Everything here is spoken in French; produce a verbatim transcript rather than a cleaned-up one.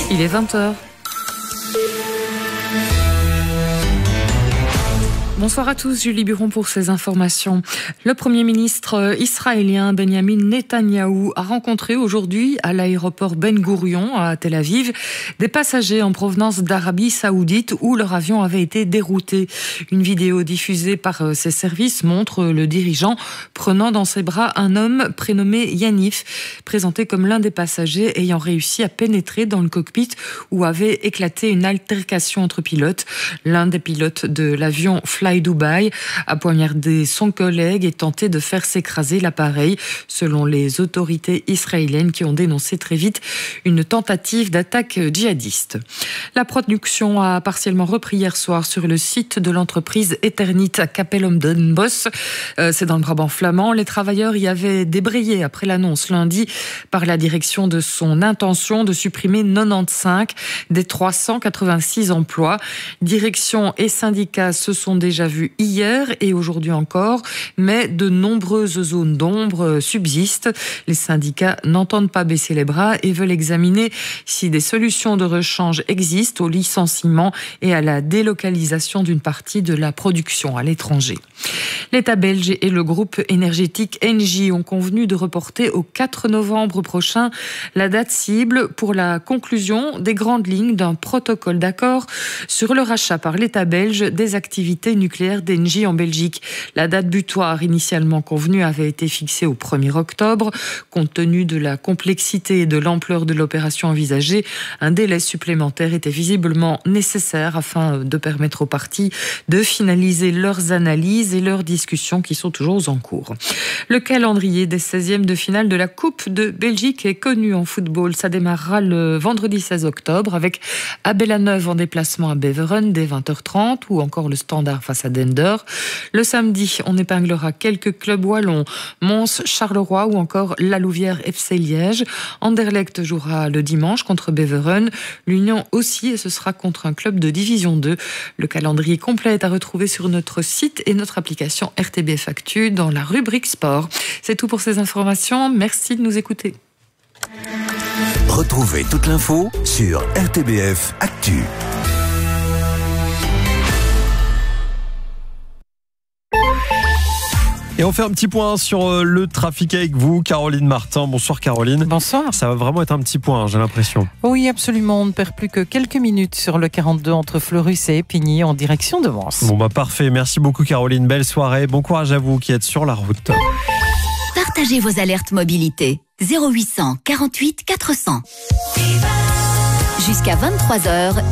Il est vingt heures. Bonsoir à tous, Julie Buron pour ces informations. Le Premier ministre israélien Benjamin Netanyahou a rencontré aujourd'hui à l'aéroport Ben Gourion à Tel Aviv des passagers en provenance d'Arabie Saoudite où leur avion avait été dérouté. Une vidéo diffusée par ses services montre le dirigeant prenant dans ses bras un homme prénommé Yanif, présenté comme l'un des passagers ayant réussi à pénétrer dans le cockpit où avait éclaté une altercation entre pilotes. L'un des pilotes de l'avion Fly Dubai a poignardé son collègue et tenté de faire s'écraser l'appareil, selon les autorités israéliennes qui ont dénoncé très vite une tentative d'attaque djihadiste. La production a partiellement repris hier soir sur le site de l'entreprise Eternit à Capelle-om-den-Bosch. Euh, c'est dans le Brabant flamand. Les travailleurs y avaient débrayé après l'annonce lundi par la direction de son intention de supprimer quatre-vingt-quinze des trois cent quatre-vingt-six emplois. Direction et syndicats se sont déjà vus hier et aujourd'hui encore, mais de nombreuses zones d'ombre subsistent. Les syndicats n'entendent pas baisser les bras et veulent examiner si des solutions de rechange existent au licenciement et à la délocalisation d'une partie de la production à l'étranger. L'État belge et le groupe énergétique Engie ont convenu de reporter au quatre novembre prochain la date cible pour la conclusion des grandes lignes d'un protocole d'accord sur le rachat par l'État belge des activités nucléaire d'Engie en Belgique. La date butoir initialement convenue avait été fixée au premier octobre. Compte tenu de la complexité et de l'ampleur de l'opération envisagée, un délai supplémentaire était visiblement nécessaire afin de permettre aux parties de finaliser leurs analyses et leurs discussions qui sont toujours en cours. Le calendrier des seizièmes de finale de la Coupe de Belgique est connu en football. Ça démarrera le vendredi seize octobre avec Abbelaneuve en déplacement à Beveren dès vingt heures trente ou encore le Standard face à Dender. Le samedi, on épinglera quelques clubs wallons, Mons, Charleroi ou encore La Louvière F C Liège. Anderlecht jouera le dimanche contre Beveren, l'Union aussi, et ce sera contre un club de Division deux. Le calendrier complet est à retrouver sur notre site et notre application R T B F Actu dans la rubrique sport. C'est tout pour ces informations, merci de nous écouter. Retrouvez toute l'info sur R T B F Actu. Et on fait un petit point sur le trafic avec vous, Caroline Martin. Bonsoir Caroline. Bonsoir. Ça va vraiment être un petit point, j'ai l'impression. Oui, absolument. On ne perd plus que quelques minutes sur le quarante-deux entre Fleurus et Épigny en direction de Mons. Bon bah parfait. Merci beaucoup Caroline. Belle soirée. Bon courage à vous qui êtes sur la route. Partagez vos alertes mobilité. zéro huit cents quarante-huit quatre cents. Jusqu'à vingt-trois heures.